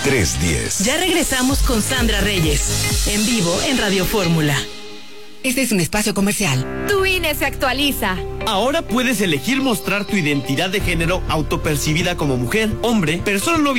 310. Ya regresamos con Sandra Reyes, en vivo en Radio Fórmula. Este es un espacio comercial. Tu INE se actualiza. Ahora puedes elegir mostrar tu identidad de género autopercibida como mujer, hombre, persona no